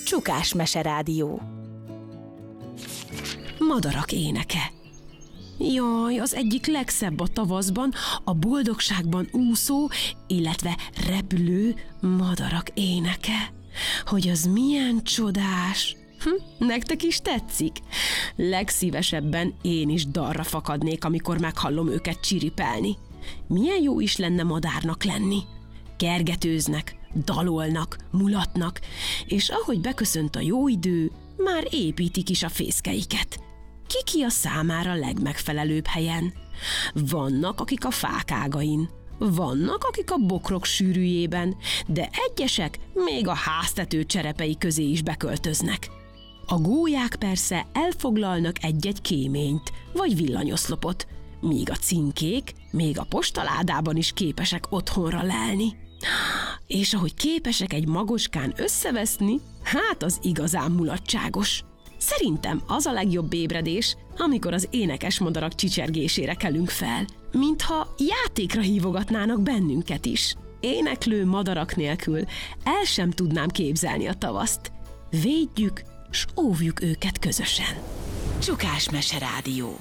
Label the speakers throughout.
Speaker 1: Csukás Meserádió.
Speaker 2: Madarak éneke. Jaj, az egyik legszebb a tavaszban, a boldogságban úszó, illetve repülő madarak éneke. Hogy az milyen csodás! Nektek is tetszik? Legszívesebben én is dalra fakadnék, amikor meghallom őket csiripelni. Milyen jó is lenne madárnak lenni. Kergetőznek, dalolnak, mulatnak, és ahogy beköszönt a jó idő, már építik is a fészkeiket. Ki a számára legmegfelelőbb helyen? Vannak, akik a fák ágain, vannak, akik a bokrok sűrűjében, de egyesek még a háztető cserepei közé is beköltöznek. A gólyák persze elfoglalnak egy-egy kéményt, vagy villanyoszlopot, míg a cinkék még a postaládában is képesek otthonra lelni. És ahogy képesek egy magoskán összeveszni, hát az igazán mulatságos. Szerintem az a legjobb ébredés, amikor az énekes madarak csicsergésére kelünk fel, mintha játékra hívogatnának bennünket is. Éneklő madarak nélkül el sem tudnám képzelni a tavaszt. Védjük s óvjuk őket közösen.
Speaker 1: Csukás Meserádió.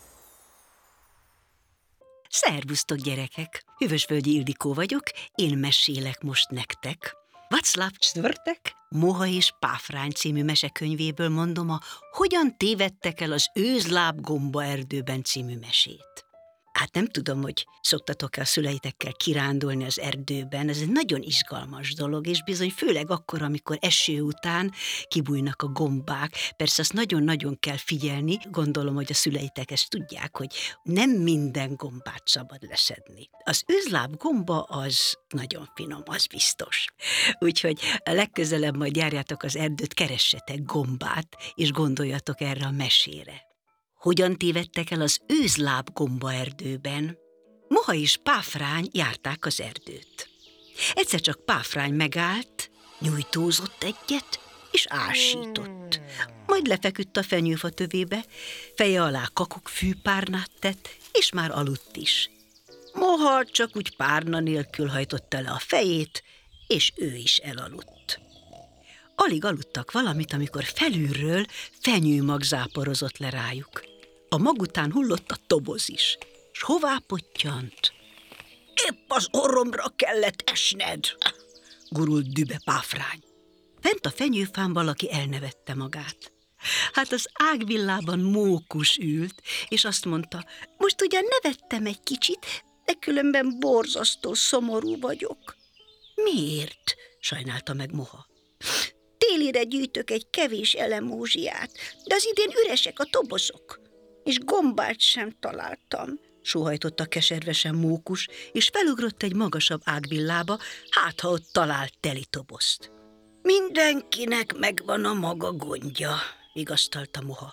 Speaker 3: Szervusztok, gyerekek! Hűvösvölgyi Ildikó vagyok, én mesélek most nektek. Václav Czwartek, Moha és Páfrány című mesekönyvéből mondom a Hogyan tévedtek el az őzlábgomba erdőben című mesét. Hát nem tudom, hogy szoktatok-e a szüleitekkel kirándulni az erdőben, ez egy nagyon izgalmas dolog, és bizony főleg akkor, amikor eső után kibújnak a gombák. Persze azt nagyon-nagyon kell figyelni, gondolom, hogy a szüleitek ezt tudják, hogy nem minden gombát szabad leszedni. Az őzlábgomba az nagyon finom, az biztos. Úgyhogy a legközelebb majd járjátok az erdőt, keressetek gombát, és gondoljatok erre a mesére. Hogyan tévedtek el az őzlábgomba erdőben? Moha és Páfrány járták az erdőt. Egyszer csak Páfrány megállt, nyújtózott egyet, és ásított. Majd lefeküdt a fenyőfa tövébe, feje alá kakukkfűpárnát tett, és már aludt is. Moha csak úgy párna nélkül hajtotta le a fejét, és ő is elaludt. Alig aludtak valamit, amikor felülről fenyőmag záporozott le rájuk. A mag után hullott a toboz is. S hová pottyant? Épp az orromra kellett esned, gurult dübe Páfrány. Fent a fenyőfán valaki elnevette magát. Hát az ágvillában Mókus ült, és azt mondta, most ugyan nevettem egy kicsit, de különben borzasztó szomorú vagyok. Miért? Sajnálta meg Moha. Télire gyűjtök egy kevés elemózsiát, de az idén üresek a tobozok, és gombát sem találtam, sóhajtotta keservesen Mókus, és felugrott egy magasabb ágvillába, hát ha ott talált teli tobozt. Mindenkinek megvan a maga gondja, vigasztalta Moha.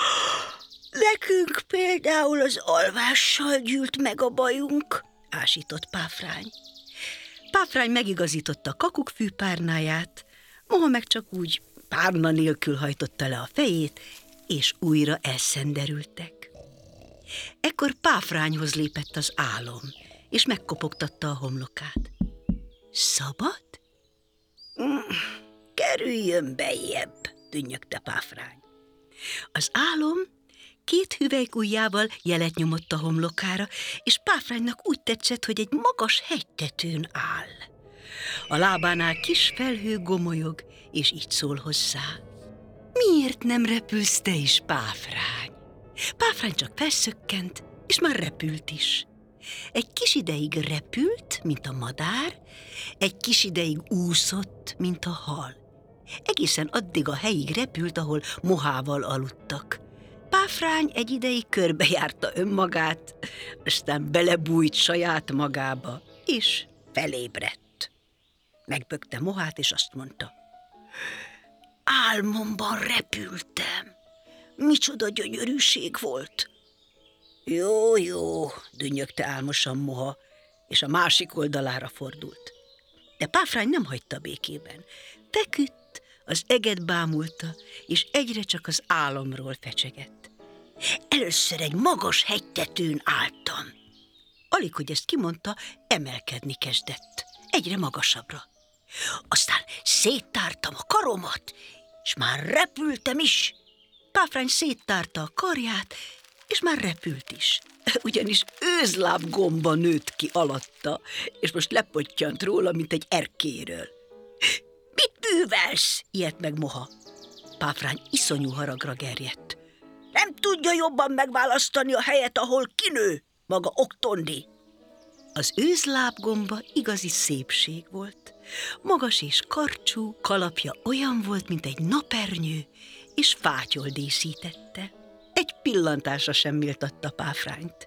Speaker 3: Nekünk például az alvással gyűlt meg a bajunk, ásított Páfrány. Páfrány megigazította a kakukkfűpárnáját, Moha meg csak úgy párna nélkül hajtotta le a fejét, és újra elszenderültek. Ekkor Páfrányhoz lépett az álom, és megkopogtatta a homlokát. Szabad? Kerüljön bejjebb, dünnyögte Páfrány. Az álom 2 hüvelykujjával jelet nyomott a homlokára, és Páfránynak úgy tetszett, hogy egy magas hegytetőn áll. A lábánál kis felhő gomolyog, és így szól hozzá. Miért nem repülsz te is, Páfrány? Páfrány csak felszökkent, és már repült is. Egy kis ideig repült, mint a madár, egy kis ideig úszott, mint a hal. Egészen addig a helyig repült, ahol Mohával aludtak. Páfrány egy ideig körbejárta önmagát, aztán belebújt saját magába, és felébredt. Megbökte Mohát, és azt mondta, álmomban repültem. Micsoda gyönyörűség volt. Jó, dünnyögte álmosan Moha, és a másik oldalára fordult. De Páfrány nem hagyta békében. Feküdt, az eget bámulta, és egyre csak az álomról fecsegett. Először egy magas hegytetőn álltam. Alig, hogy ezt kimondta, emelkedni kezdett. Egyre magasabbra. Aztán széttártam a karomat, és már repültem is. Páfrány széttárta a karját, és már repült is. Ugyanis őzlábgomba nőtt ki alatta, és most lepottyant róla, mint egy erkéről. Mit művelsz? Ijedt meg Moha. Páfrány iszonyú haragra gerjedt. Nem tudja jobban megválasztani a helyet, ahol kinő, maga Oktondi. Az őzlábgomba igazi szépség volt. Magas és karcsú, kalapja olyan volt, mint egy napernyő, és fátyol díszítette. Egy pillantásra sem méltatta Páfrányt.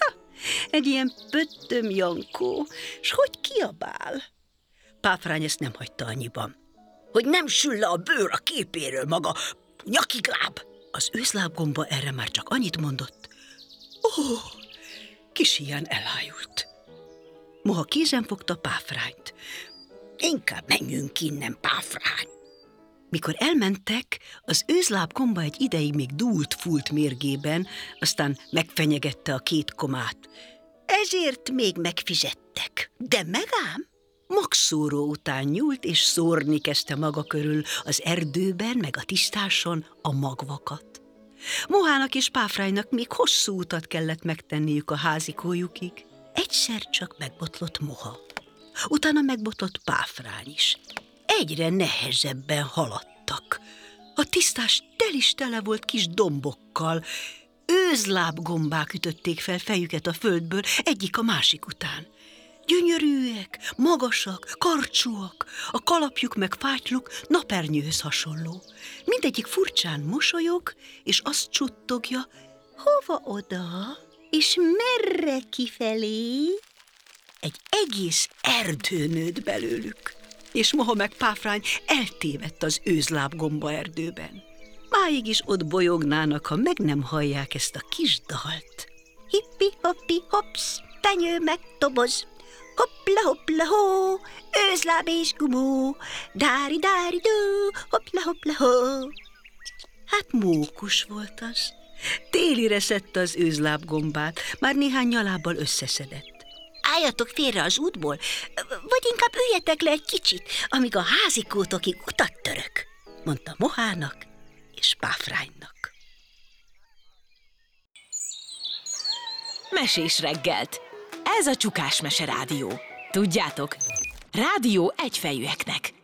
Speaker 3: Egy ilyen pöttöm Jankó, s hogy kiabál? Páfrány ezt nem hagyta annyiban. Hogy nem sül le a bőr a képéről, maga nyakigláb. Az őzlábgomba erre már csak annyit mondott. Ó, kis ilyen elájult. Moha kézen fogta Páfrányt. Inkább menjünk innen, Páfrány. Mikor elmentek, az őzlábgomba egy ideig még dúlt-fúlt mérgében, aztán megfenyegette a 2 komát. Ezért még megfizettek. De megám? Magszóró után nyúlt, és szórni kezdte maga körül az erdőben, meg a tisztáson a magvakat. Mohának és Páfránynak még hosszú utat kellett megtenniük a házikójukig. Egyszer csak megbotlott Moha. Utána megbotlott Páfrány is. Egyre nehezebben haladtak. A tisztás tele volt kis dombokkal. Őzlábgombák ütötték fel fejüket a földből, egyik a másik után. Gyönyörűek, magasak, karcsúak, a kalapjuk meg fátyluk napernyőhöz hasonló. Mindegyik furcsán mosolyog, és azt csuttogja, hova oda, és merre kifelé? Egy egész erdő nőtt belőlük, és Moha meg Páfrány eltévedt az őzlábgomba erdőben. Máig is ott bolyognának, ha meg nem hallják ezt a kis dalt. Hippi-hoppi, hopsz, tenyő meg toboz, hoppla-hoppla-hó, őzláb és gumó, dári-dári-dó, hoppla-hoppla-hó. Hát mókus volt az. Télire szedte az őzlábgombát, már néhány nyalábbal összeszedett. Álljatok félre az útból, vagy inkább üljetek le egy kicsit, amíg a házikótokig utat török, mondta Mohának és Páfránynak.
Speaker 1: Mesés reggelt. Ez a Csukás Mese Rádió. Tudjátok, rádió egyfejűeknek.